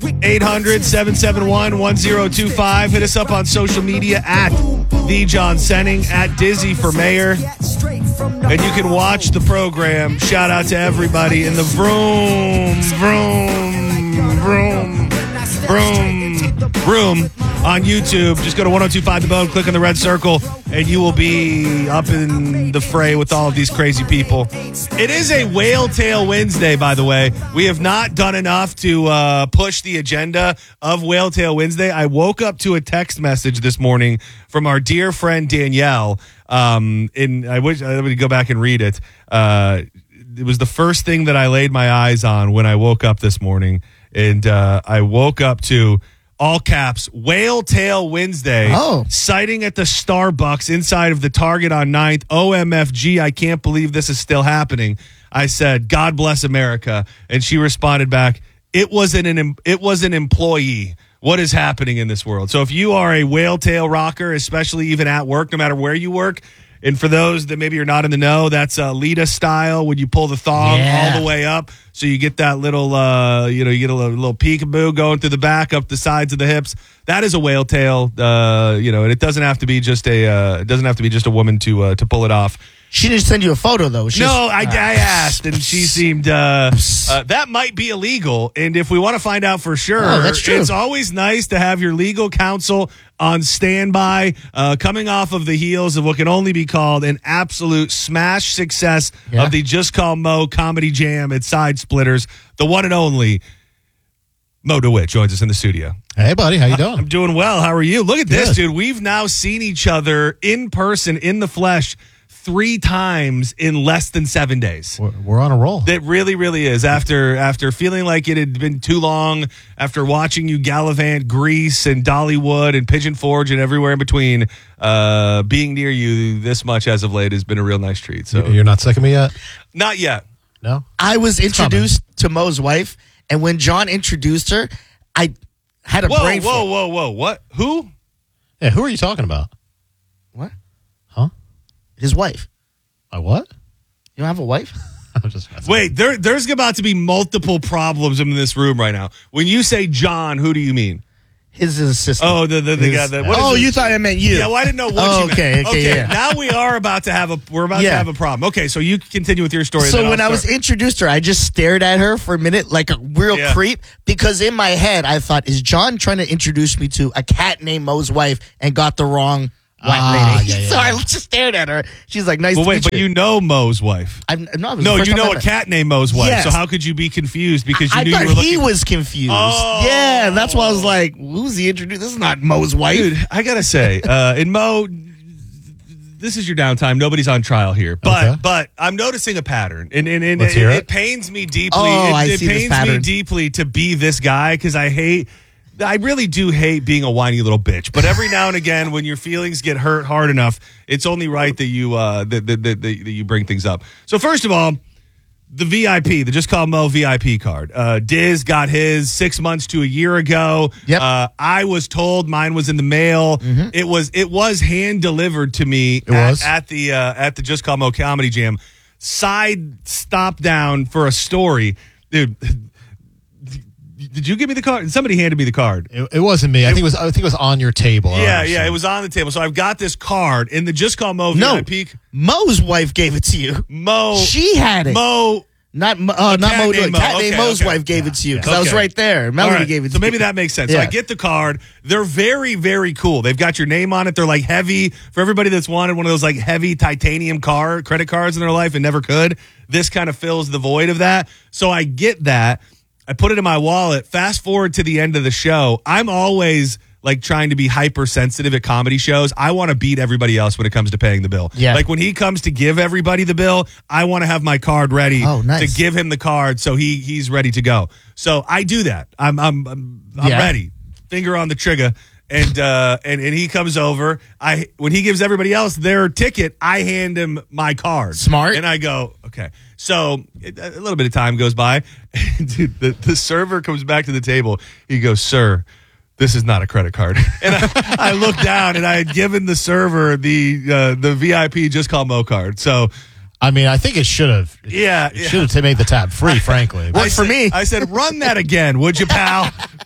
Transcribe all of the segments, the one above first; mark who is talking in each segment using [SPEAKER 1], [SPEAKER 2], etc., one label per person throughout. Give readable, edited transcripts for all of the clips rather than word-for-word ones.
[SPEAKER 1] 800-771-1025. Hit us up on social media at The John Senning, at Dizzy for Mayor. And you can watch the program. Shout out to everybody in the room on YouTube. Just go to 1025 The Bone, click on the red circle, and you will be up in the fray with all of these crazy people. It is a Whale Tail Wednesday, by the way. We have not done enough to push the agenda of Whale Tail Wednesday. I woke up to a text message this morning from our dear friend Danielle. And I wish I would go back and read it. It was the first thing that I laid my eyes on when I woke up this morning. And I woke up to, all caps, Whale Tail Wednesday, sighting at the Starbucks inside of the Target on 9th. OMFG, I can't believe this is still happening. I said, God bless America. And she responded back, it was an employee. What is happening in this world? So if you are a Whale Tail rocker, especially even at work, no matter where you work, and for those that maybe you're not in the know, that's Lita style when you pull the thong all the way up. So you get that little, you get a little peekaboo going through the back, up the sides of the hips. That is a whale tail, and it doesn't have to be just a woman to pull it off.
[SPEAKER 2] She didn't send you a photo, though.
[SPEAKER 1] I asked, and she seemed that might be illegal. And if we want to find out for sure,
[SPEAKER 2] that's true.
[SPEAKER 1] It's always nice to have your legal counsel on standby, coming off of the heels of what can only be called an absolute smash success of the Just Call Mo Comedy Jam at Side Splitters. The one and only Mo DeWitt joins us in the studio.
[SPEAKER 3] Hey, buddy. How you doing?
[SPEAKER 1] I'm doing well. How are you? Look at this, dude. We've now seen each other in person, in the flesh, 3 times in less than 7 days.
[SPEAKER 3] We're on a roll.
[SPEAKER 1] It really, really is. After feeling like it had been too long, after watching you gallivant Greece and Dollywood and Pigeon Forge and everywhere in between, being near you this much as of late has been a real nice treat. So
[SPEAKER 3] you're not sick of me yet?
[SPEAKER 1] Not yet.
[SPEAKER 3] No?
[SPEAKER 2] I was introduced to Mo's wife, and when John introduced her, I had a brain fart.
[SPEAKER 1] Whoa. What? Who?
[SPEAKER 3] Yeah, who are you talking about?
[SPEAKER 2] What?
[SPEAKER 3] Huh?
[SPEAKER 2] His wife.
[SPEAKER 3] My what?
[SPEAKER 2] You don't have a wife?
[SPEAKER 3] I'm just
[SPEAKER 1] Wait, there's about to be multiple problems in this room right now. When you say John, who do you mean?
[SPEAKER 2] His assistant.
[SPEAKER 1] Oh, the guy that.
[SPEAKER 2] Oh, you thought I meant you?
[SPEAKER 1] Yeah, well, I didn't know what you meant.
[SPEAKER 2] Okay. Yeah.
[SPEAKER 1] Now we are about to have a problem. Okay, so you continue with your story.
[SPEAKER 2] So when I was introduced to her, I just stared at her for a minute like a real creep, because in my head I thought, is John trying to introduce me to a cat named Mo's wife and got the wrong white lady? So I just stared at her. She's like, nice to meet you.
[SPEAKER 1] But you know Mo's wife.
[SPEAKER 2] No,
[SPEAKER 1] you know a cat named Mo's wife. Yes. So how could you be confused? Because you knew you were looking.
[SPEAKER 2] He was confused.
[SPEAKER 1] Oh.
[SPEAKER 2] Yeah, that's why I was like, who's he introduced? This is not Mo's wife.
[SPEAKER 1] Dude, I got to say, in Mo, this is your downtime. Nobody's on trial here. But I'm noticing a pattern. And it pains me deeply. It pains me deeply to be this guy, because I really do hate being a whiny little bitch, but every now and again, when your feelings get hurt hard enough, it's only right that you that you bring things up. So first of all, the VIP, the Just Call Mo VIP card. Diz got his 6 months to a year ago.
[SPEAKER 2] Yep.
[SPEAKER 1] I was told mine was in the mail. Mm-hmm. It was hand delivered to me at the Just Call Mo Comedy Jam. Side stop down for a story, dude. Did you give me the card? Somebody handed me the card.
[SPEAKER 3] It wasn't me. I think it was on your table.
[SPEAKER 1] Yeah, it was on the table. So I've got this card in the Just Call Mo VIP.
[SPEAKER 2] Mo's wife gave it to you. She had it. Not Mo. Cat named Mo's wife gave it to you, because I was right there. Melanie gave it to you.
[SPEAKER 1] So maybe that makes sense. Yeah. So I get the card. They're very, very cool. They've got your name on it. They're like heavy. For everybody that's wanted one of those like heavy titanium credit cards in their life and never could, this kind of fills the void of that. So I get that. I put it in my wallet. Fast forward to the end of the show. I'm always like trying to be hypersensitive at comedy shows. I want to beat everybody else when it comes to paying the bill.
[SPEAKER 2] Yeah.
[SPEAKER 1] Like when he comes to give everybody the bill, I want to have my card ready to give him the card so he's ready to go. So I do that. I'm ready. Finger on the trigger. And he comes over. When he gives everybody else their ticket, I hand him my card.
[SPEAKER 2] Smart.
[SPEAKER 1] And I go, okay. So a little bit of time goes by. Dude, the server comes back to the table. He goes, sir, this is not a credit card. And I looked down, and I had given the server the VIP Just Call Mo card. So,
[SPEAKER 3] I mean, I think it should have. It should have made the tab free, frankly.
[SPEAKER 2] Worked for me.
[SPEAKER 1] I said, run that again, would you, pal?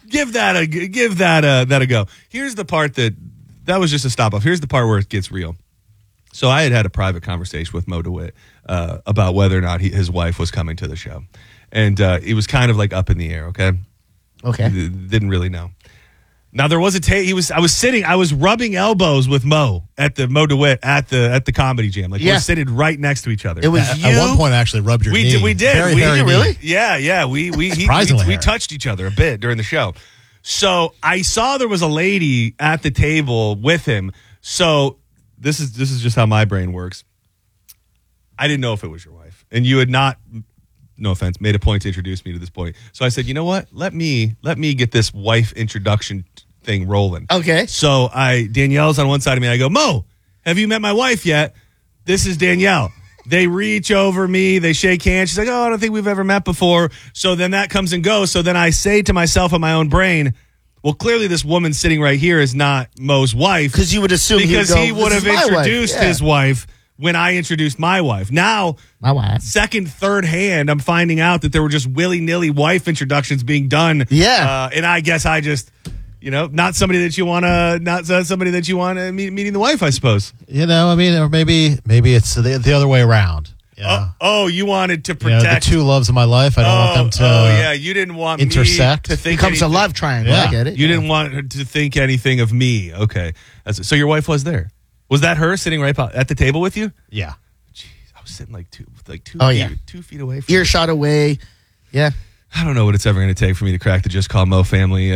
[SPEAKER 1] give that a go. Here's the part that was just a stop off. Here's the part where it gets real. So I had a private conversation with Mo DeWitt about whether or not his wife was coming to the show, and it was kind of like up in the air. Okay. Didn't really know. Now there was I was rubbing elbows with Mo at the Mo DeWitt at the Comedy Jam. Like we're sitting right next to each other.
[SPEAKER 2] It was
[SPEAKER 3] At one point, I actually rubbed your knee.
[SPEAKER 1] We did.
[SPEAKER 3] Very,
[SPEAKER 1] We
[SPEAKER 3] very
[SPEAKER 1] did
[SPEAKER 3] knee.
[SPEAKER 1] really? Yeah. We touched each other a bit during the show. So I saw there was a lady at the table with him. So this is just how my brain works. I didn't know if it was your wife, and you had not. No offense, made a point to introduce me to this point. So I said, you know what? Let me get this wife introduction thing rolling.
[SPEAKER 2] Okay.
[SPEAKER 1] So Danielle's on one side of me. I go, Mo, have you met my wife yet? This is Danielle. They reach over me. They shake hands. She's like, oh, I don't think we've ever met before. So then that comes and goes. So then I say to myself in my own brain, well, clearly this woman sitting right here is not Mo's wife.
[SPEAKER 2] Because you would assume
[SPEAKER 1] he would have introduced his wife when I introduced my wife. Now,
[SPEAKER 2] my wife.
[SPEAKER 1] Second, third hand, I'm finding out that there were just willy-nilly wife introductions being done.
[SPEAKER 2] Yeah.
[SPEAKER 1] And I guess I just, not somebody that you want to, meeting the wife, I suppose.
[SPEAKER 3] I mean, or maybe it's the other way around. Yeah.
[SPEAKER 1] You wanted to protect
[SPEAKER 3] the two loves of my life. I don't want them to.
[SPEAKER 1] Oh, yeah. You didn't want
[SPEAKER 3] intersect.
[SPEAKER 1] me to think
[SPEAKER 2] becomes a love triangle.
[SPEAKER 3] Yeah.
[SPEAKER 2] I get it.
[SPEAKER 1] You didn't want her to think anything of me. Okay. So your wife was there. Was that her sitting right at the table with you?
[SPEAKER 3] Yeah.
[SPEAKER 1] Jeez, I was sitting like 2 feet away from
[SPEAKER 2] earshot away. Yeah.
[SPEAKER 1] I don't know what it's ever going to take for me to crack the Just Call Mo family.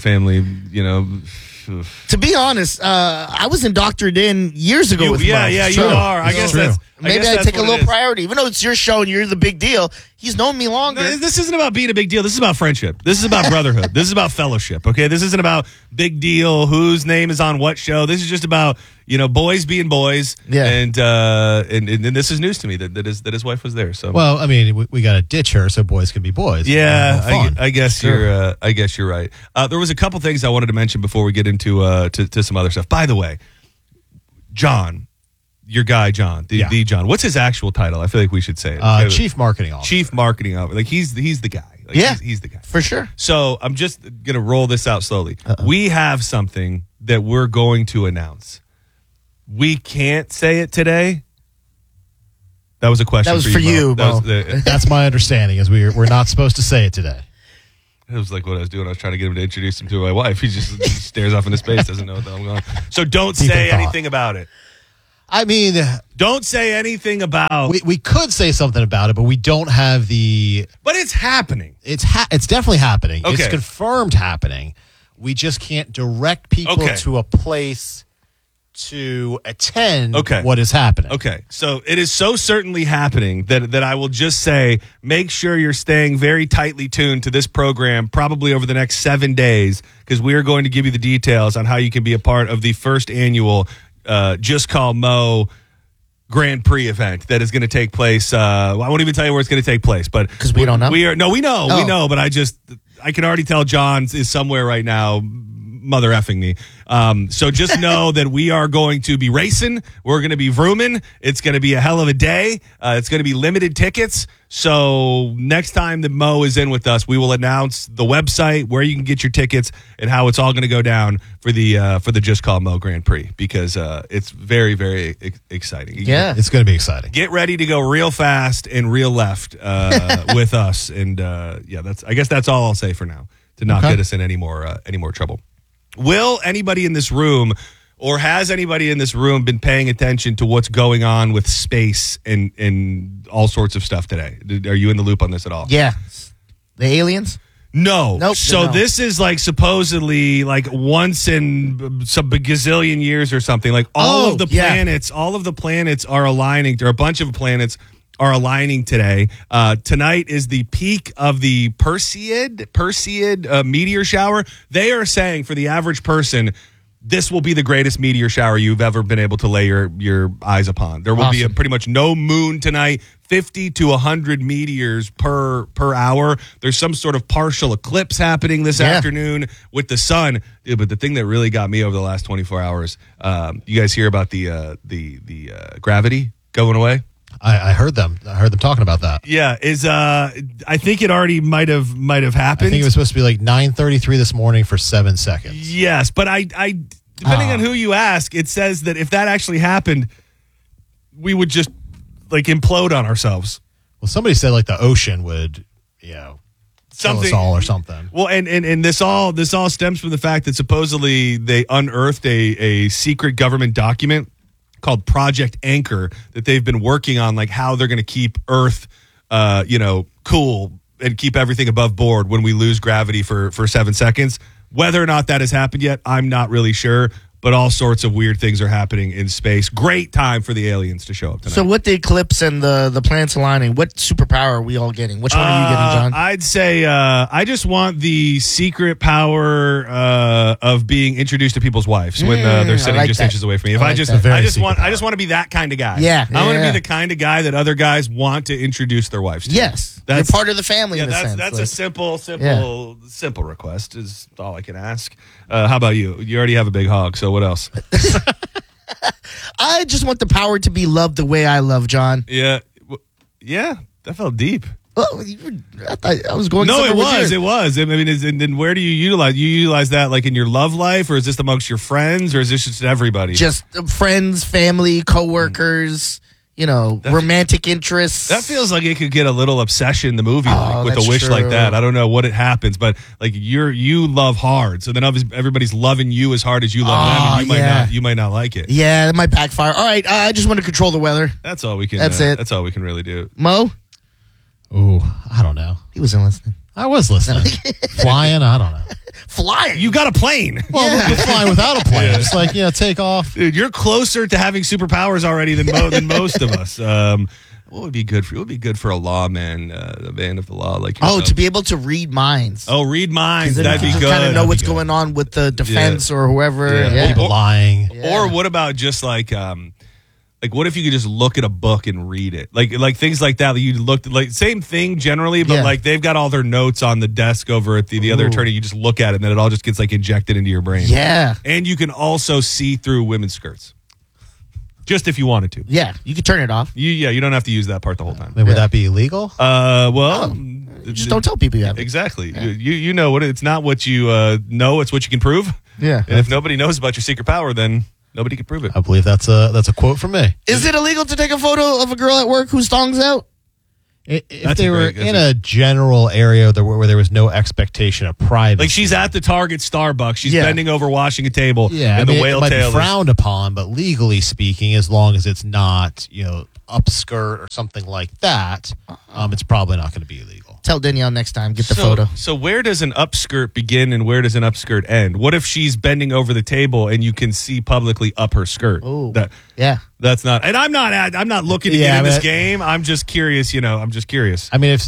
[SPEAKER 2] To be honest, I was indoctrinated in years ago with Mo.
[SPEAKER 1] You are. I guess that's
[SPEAKER 2] maybe I take a little priority. Even though it's your show and you're the big deal, he's known me longer.
[SPEAKER 1] This isn't about being a big deal. This is about friendship. This is about brotherhood. This is about fellowship. Okay, this isn't about big deal. Whose name is on what show? This is just about boys being boys.
[SPEAKER 2] Yeah.
[SPEAKER 1] And this is news to me that his wife was there. So
[SPEAKER 3] well, I mean, we got to ditch her so boys can be boys.
[SPEAKER 1] Yeah, I guess you're right. There was a couple things I wanted to mention before we get into to some other stuff. By the way, John. Your guy, John, the John. What's his actual title? I feel like we should say it.
[SPEAKER 3] Chief Marketing Officer.
[SPEAKER 1] Chief Marketing Officer. Like he's the guy. Like, he's the guy
[SPEAKER 2] for sure.
[SPEAKER 1] So I'm just gonna roll this out slowly. We have something that we're going to announce. We can't say it today. That was a question.
[SPEAKER 2] That was for you, Mo.
[SPEAKER 3] That's my understanding. Is we're not supposed to say it today.
[SPEAKER 1] It was like what I was doing. I was trying to get him to introduce him to my wife. He just stares off into space, doesn't know what the hell I'm going. So don't say anything about it.
[SPEAKER 3] I mean,
[SPEAKER 1] don't say anything about.
[SPEAKER 3] We could say something about it, but we don't have the.
[SPEAKER 1] But it's happening.
[SPEAKER 3] It's definitely happening.
[SPEAKER 1] Okay.
[SPEAKER 3] It's confirmed happening. We just can't direct people to a place to attend what is happening.
[SPEAKER 1] Okay, so it is so certainly happening that I will just say, make sure you're staying very tightly tuned to this program probably over the next 7 days, because we are going to give you the details on how you can be a part of the first annual Just Call Mo Grand Prix event that is going to take place. I won't even tell you where it's going to take place, but
[SPEAKER 2] because we don't know.
[SPEAKER 1] We know, but I can already tell John is somewhere right now, mother effing me. So just know that we are going to be racing. We're going to be vrooming. It's going to be a hell of a day. It's going to be limited tickets. So next time that Mo is in with us, we will announce the website, where you can get your tickets, and how it's all going to go down for the Just Call Mo Grand Prix, because it's very, very exciting.
[SPEAKER 2] Yeah,
[SPEAKER 3] it's going to be exciting.
[SPEAKER 1] Get ready to go real fast and real left with us, and I guess that's all I'll say for now to not get us in any more trouble. Will anybody in this room, or has anybody in this room, been paying attention to what's going on with space and all sorts of stuff today? Are you in the loop on this at all?
[SPEAKER 2] Yeah. The aliens?
[SPEAKER 1] No.
[SPEAKER 2] Nope.
[SPEAKER 1] So this is like supposedly like once in some gazillion years or something. Like all of the planets are aligning. There are a bunch of planets are aligning today. Tonight is the peak of the Perseid meteor shower. They are saying for the average person, this will be the greatest meteor shower you've ever been able to lay your eyes upon. There will be pretty much no moon tonight, 50 to 100 meteors per hour. There's some sort of partial eclipse happening this afternoon with the sun. Yeah, but the thing that really got me over the last 24 hours, you guys hear about the gravity going away?
[SPEAKER 3] I heard them. I heard them talking about that.
[SPEAKER 1] Yeah, I think it already might have happened.
[SPEAKER 3] I think it was supposed to be like 9:33 this morning for 7 seconds.
[SPEAKER 1] Yes, but I depending on who you ask, it says that if that actually happened, we would just like implode on ourselves.
[SPEAKER 3] Well, somebody said like the ocean would, kill us all or something.
[SPEAKER 1] Well, and this all stems from the fact that supposedly they unearthed a secret government document called Project Anchor that they've been working on, like how they're going to keep Earth, cool and keep everything above board when we lose gravity for 7 seconds. Whether or not that has happened yet, I'm not really sure. But all sorts of weird things are happening in space. Great time for the aliens to show up tonight.
[SPEAKER 2] So with the eclipse and the planets aligning, what superpower are we all getting? Which one are you getting, John?
[SPEAKER 1] I'd say I just want the secret power of being introduced to people's wives when they're sitting just inches away from me. If I just want to be that kind of guy.
[SPEAKER 2] Yeah.
[SPEAKER 1] I want to be the kind of guy that other guys want to introduce their wives to.
[SPEAKER 2] Yes. You're part of the family in a sense.
[SPEAKER 1] That's a simple request is all I can ask. How about you? You already have a big hog, so what else?
[SPEAKER 2] I just want the power to be loved the way I love, John.
[SPEAKER 1] Yeah, that felt deep.
[SPEAKER 2] Oh, I thought I was going.
[SPEAKER 1] No, it was. I mean, and then where do you utilize? You utilize that like in your love life, or is this amongst your friends, or is this just everybody?
[SPEAKER 2] Just friends, family, coworkers. Romantic interests.
[SPEAKER 1] That feels like it could get a little obsession, the movie, with a wish like that. I don't know what it happens, but like you love hard, so then everybody's loving you as hard as you love them, and you might not like it.
[SPEAKER 2] Yeah, that might backfire. All right, I just want to control the weather.
[SPEAKER 1] That's all we can.
[SPEAKER 2] That's it.
[SPEAKER 1] That's all we can really do.
[SPEAKER 2] Mo?
[SPEAKER 3] Ooh, I don't know.
[SPEAKER 2] He wasn't listening.
[SPEAKER 3] I was listening. Flying? I don't know.
[SPEAKER 2] Flying?
[SPEAKER 1] You got a plane.
[SPEAKER 3] Well, we're flying without a plane. Just like, take off.
[SPEAKER 1] Dude, you're closer to having superpowers already than most of us. What would be good for you? What would be good for a lawman, a man of the law like yourself?
[SPEAKER 2] To be able to read minds.
[SPEAKER 1] Oh, read minds. That'd be good.
[SPEAKER 2] Kind of know what's going on with the defense or whoever.
[SPEAKER 3] Yeah. People lying.
[SPEAKER 1] Yeah. Or what about just like what if you could just look at a book and read it? Like things like that. You looked like same thing generally, but like they've got all their notes on the desk over at the other attorney. You just look at it and then it all just gets like injected into your brain.
[SPEAKER 2] Yeah.
[SPEAKER 1] And you can also see through women's skirts. Just if you wanted to.
[SPEAKER 2] Yeah, you could turn it off.
[SPEAKER 1] You don't have to use that part the whole time.
[SPEAKER 3] Would that be illegal?
[SPEAKER 2] Just don't tell people you have it.
[SPEAKER 1] Exactly. Yeah. You know what? It's not what you know. It's what you can prove.
[SPEAKER 2] Yeah.
[SPEAKER 1] And if nobody knows about your secret power, then nobody can prove it.
[SPEAKER 3] I believe that's a quote from me.
[SPEAKER 2] Is it illegal to take a photo of a girl at work whose thong's out?
[SPEAKER 3] If they were in a general area where there was no expectation of privacy.
[SPEAKER 1] Like she's at the Target Starbucks. She's bending over washing a tail
[SPEAKER 3] it might be frowned upon, but legally speaking, as long as it's not, upskirt or something like that, it's probably not going to be illegal.
[SPEAKER 2] Tell Danielle next time. Get the photo.
[SPEAKER 1] So where does an upskirt begin and where does an upskirt end? What if she's bending over the table and you can see publicly up her skirt?
[SPEAKER 2] Oh,
[SPEAKER 1] that's not. And I'm not looking to get in this game. I'm just curious. I'm just curious.
[SPEAKER 3] I mean, if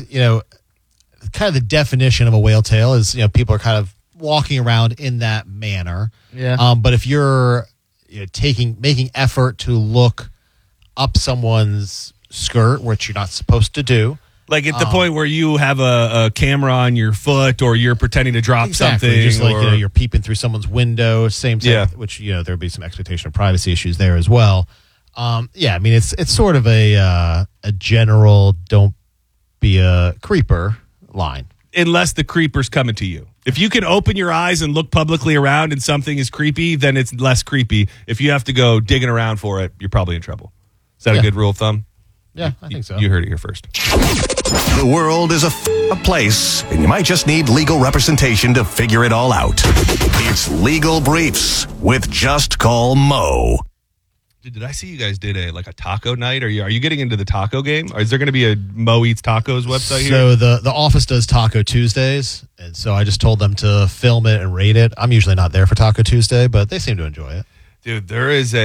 [SPEAKER 3] kind of the definition of a whale tail is people are kind of walking around in that manner.
[SPEAKER 2] Yeah.
[SPEAKER 3] But if you're making effort to look up someone's skirt, which you're not supposed to do.
[SPEAKER 1] Like at the point where you have a camera on your foot or you're pretending to drop something.
[SPEAKER 3] Just like you're peeping through someone's window, same thing, which there'd be some expectation of privacy issues there as well. I mean it's sort of a general don't be a creeper line.
[SPEAKER 1] Unless the creeper's coming to you. If you can open your eyes and look publicly around and something is creepy, then it's less creepy. If you have to go digging around for it, you're probably in trouble. Is that a good rule of thumb?
[SPEAKER 3] Yeah, I think so.
[SPEAKER 1] You heard it here first.
[SPEAKER 4] The world is a place, and you might just need legal representation to figure it all out. It's Legal Briefs with Just Call Mo.
[SPEAKER 1] Did I see you guys did a taco night? Are you getting into the taco game? Or is there going to be a Mo Eats Tacos website here?
[SPEAKER 3] So the office does Taco Tuesdays, and so I just told them to film it and rate it. I'm usually not there for Taco Tuesday, but they seem to enjoy it.
[SPEAKER 1] Dude, there is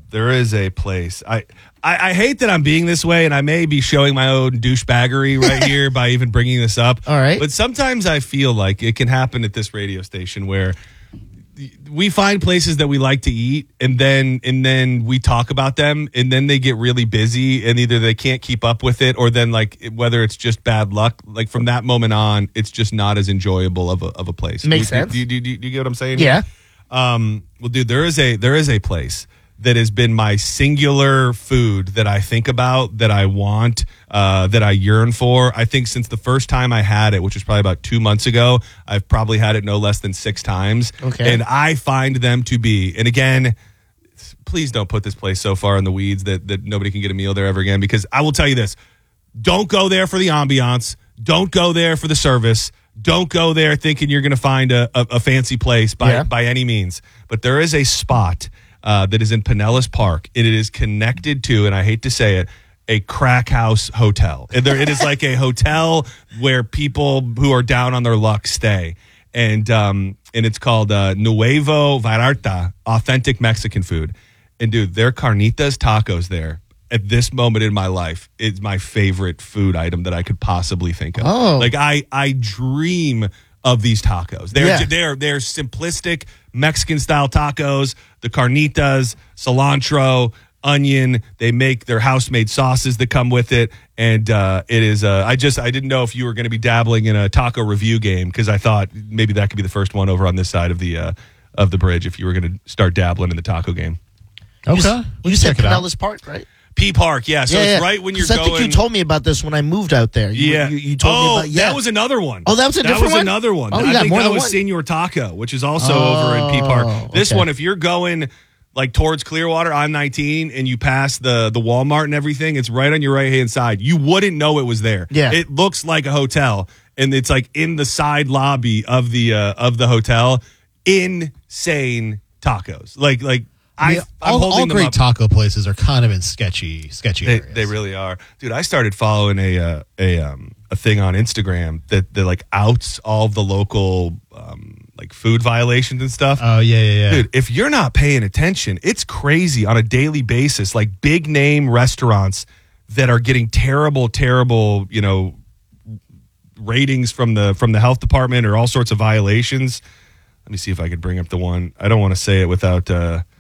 [SPEAKER 1] a place. I hate that I'm being this way, and I may be showing my own douchebaggery right here by even bringing this up.
[SPEAKER 2] All right.
[SPEAKER 1] But sometimes I feel like it can happen at this radio station where we find places that we like to eat, and then we talk about them, and then they get really busy, and either they can't keep up with it, or then whether it's just bad luck, like from that moment on, it's just not as enjoyable of a place.
[SPEAKER 2] Makes sense.
[SPEAKER 1] Do you get what I'm saying?
[SPEAKER 2] Yeah.
[SPEAKER 1] Well, dude, there is a place that has been my singular food that I think about, that I want, that I yearn for. I think since the first time I had it, which was probably about 2 months ago, I've probably had it no less than 6 times.
[SPEAKER 2] Okay.
[SPEAKER 1] And I find them to be, and again, please don't put this place so far in the weeds that nobody can get a meal there ever again, because I will tell you this. Don't go there for the ambiance. Don't go there for the service. Don't go there thinking you're going to find a fancy place by any means. But there is a spot that is in Pinellas Park. It is connected to, and I hate to say it, a crack house hotel. It is like a hotel where people who are down on their luck stay. And it's called Nuevo Vallarta, authentic Mexican food. And, dude, their carnitas tacos there at this moment in my life is my favorite food item that I could possibly think of.
[SPEAKER 2] Oh.
[SPEAKER 1] Like, I dream of these tacos. They're simplistic Mexican-style tacos, the carnitas, cilantro, onion. They make their house-made sauces that come with it. And it is, I didn't know if you were going to be dabbling in a taco review game, because I thought maybe that could be the first one over on this side of the bridge if you were going to start dabbling in the taco game.
[SPEAKER 3] Okay.
[SPEAKER 2] You said Pinellas Park, right?
[SPEAKER 1] P Park, yeah. So it's right when you're going.
[SPEAKER 2] I think you told me about this when I moved out there. You told me about
[SPEAKER 1] that was another one.
[SPEAKER 2] Oh, that was
[SPEAKER 1] that was another one.
[SPEAKER 2] Oh,
[SPEAKER 1] I think
[SPEAKER 2] more
[SPEAKER 1] that
[SPEAKER 2] than
[SPEAKER 1] was
[SPEAKER 2] one.
[SPEAKER 1] Senor Taco, which is also over in P Park. This one, if you're going like towards Clearwater, I'm 19, and you pass the Walmart and everything, it's right on your right hand side. You wouldn't know it was there.
[SPEAKER 2] Yeah,
[SPEAKER 1] it looks like a hotel, and it's like in the side lobby of the hotel. Insane tacos, like.
[SPEAKER 3] All great taco places are kind of in sketchy areas.
[SPEAKER 1] They really are, dude. I started following a thing on Instagram that like outs all of the local like food violations and stuff.
[SPEAKER 3] Oh yeah.
[SPEAKER 1] Dude, if you're not paying attention, it's crazy on a daily basis. Like big name restaurants that are getting terrible, ratings from the health department or all sorts of violations. Let me see if I could bring up the one. I don't want to say it without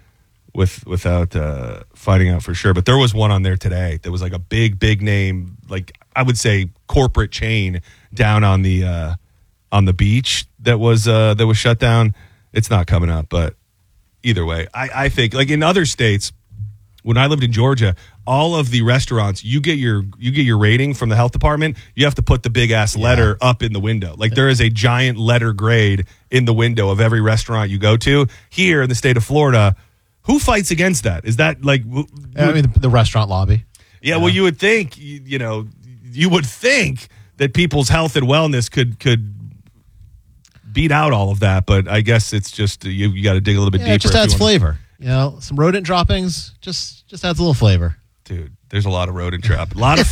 [SPEAKER 1] finding out for sure, but there was one on there today that was like a big name, like I would say corporate chain down on the beach that was shut down. It's not coming up, but either way, I think like in other states, when I lived in Georgia, all of the restaurants, you get your rating from the health department, you have to put the big ass letter up in the window. Like there is a giant letter grade in the window of every restaurant you go to. Here in the state of Florida, who fights against that? Is that like...
[SPEAKER 3] I mean, the restaurant lobby.
[SPEAKER 1] Yeah, well, you would think, you would think that people's health and wellness could beat out all of that, but I guess it's just, you got to dig a little bit deeper.
[SPEAKER 3] It just adds flavor. Some rodent droppings just adds a little flavor.
[SPEAKER 1] Dude, there's a lot of rodent trap. A lot of